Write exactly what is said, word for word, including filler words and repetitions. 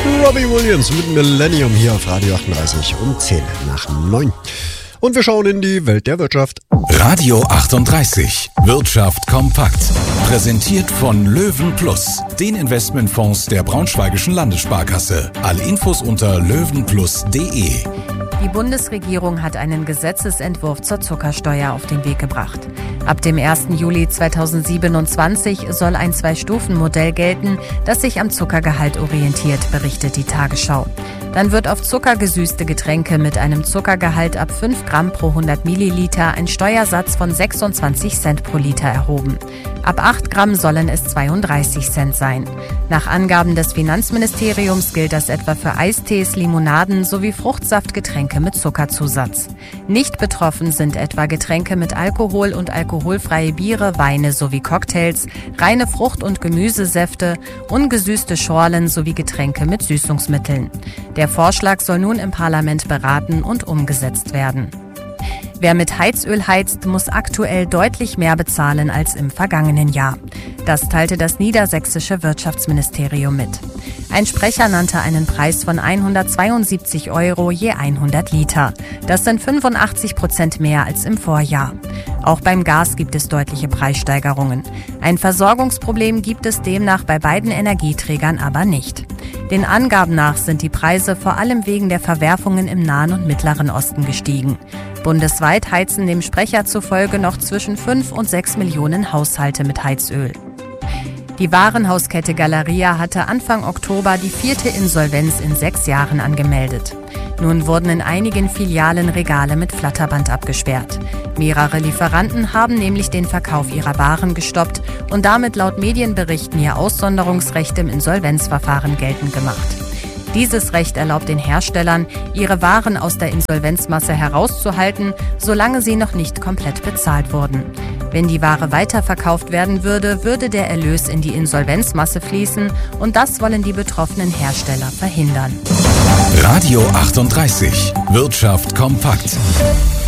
Robbie Williams mit Millennium hier auf Radio achtunddreißig um zehn nach neun. Und wir schauen in die Welt der Wirtschaft. Radio achtunddreißig. Wirtschaft kompakt. Präsentiert von Löwen Plus, den Investmentfonds der Braunschweigischen Landessparkasse. Alle Infos unter löwenplus punkt de. Die Bundesregierung hat einen Gesetzesentwurf zur Zuckersteuer auf den Weg gebracht. Ab dem ersten Juli zweitausendsiebenundzwanzig soll ein Zwei-Stufen-Modell gelten, das sich am Zuckergehalt orientiert, berichtet die Tagesschau. Dann wird auf zuckergesüßte Getränke mit einem Zuckergehalt ab fünf Gramm pro hundert Milliliter ein Steuersatz von sechsundzwanzig Cent pro Liter erhoben. Ab acht Gramm sollen es zweiunddreißig Cent sein. Nach Angaben des Finanzministeriums gilt das etwa für Eistees, Limonaden sowie Fruchtsaftgetränke mit Zuckerzusatz. Nicht betroffen sind etwa Getränke mit Alkohol und alkoholfreie Biere, Weine sowie Cocktails, reine Frucht- und Gemüsesäfte, ungesüßte Schorlen sowie Getränke mit Süßungsmitteln. Der Vorschlag soll nun im Parlament beraten und umgesetzt werden. Wer mit Heizöl heizt, muss aktuell deutlich mehr bezahlen als im vergangenen Jahr. Das teilte das niedersächsische Wirtschaftsministerium mit. Ein Sprecher nannte einen Preis von hundertzweiundsiebzig Euro je hundert Liter. Das sind fünfundachtzig Prozent mehr als im Vorjahr. Auch beim Gas gibt es deutliche Preissteigerungen. Ein Versorgungsproblem gibt es demnach bei beiden Energieträgern aber nicht. Den Angaben nach sind die Preise vor allem wegen der Verwerfungen im Nahen und Mittleren Osten gestiegen. Bundesweit heizen dem Sprecher zufolge noch zwischen fünf und sechs Millionen Haushalte mit Heizöl. Die Warenhauskette Galeria hatte Anfang Oktober die vierte Insolvenz in sechs Jahren angemeldet. Nun wurden in einigen Filialen Regale mit Flatterband abgesperrt. Mehrere Lieferanten haben nämlich den Verkauf ihrer Waren gestoppt und damit laut Medienberichten ihr Aussonderungsrecht im Insolvenzverfahren geltend gemacht. Dieses Recht erlaubt den Herstellern, ihre Waren aus der Insolvenzmasse herauszuhalten, solange sie noch nicht komplett bezahlt wurden. Wenn die Ware weiterverkauft werden würde, würde der Erlös in die Insolvenzmasse fließen und das wollen die betroffenen Hersteller verhindern. Radio achtunddreißig. Wirtschaft kompakt.